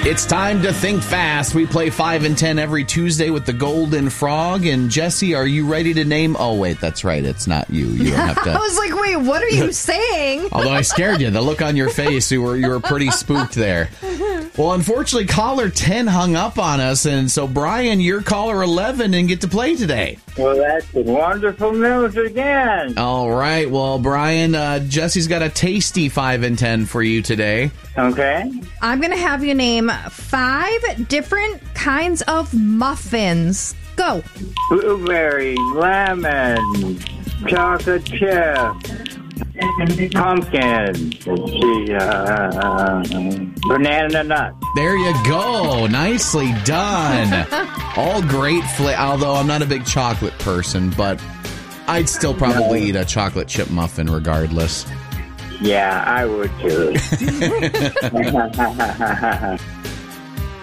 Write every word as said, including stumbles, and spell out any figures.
It's time to think fast. We play five and ten every Tuesday with the Golden Frog. And Jesse, are you ready to name? Oh, wait, that's right. It's not you. You don't have to. I was like, wait, what are you saying? Although I scared you. The look on your face, you were you were pretty spooked there. Well, unfortunately, caller ten hung up on us. And so, Brian, you're caller eleven and get to play today. Well, that's wonderful news again. All right. Well, Brian, uh, Jesse's got a tasty five and ten for you today. Okay. I'm going to have you name five different kinds of muffins. Go. Blueberry, lemon, chocolate chip, pumpkin, let's see, uh, banana nut. There you go. Nicely done. All great flavor. Although I'm not a big chocolate person, but I'd still probably no. eat a chocolate chip muffin regardless. Yeah, I would too.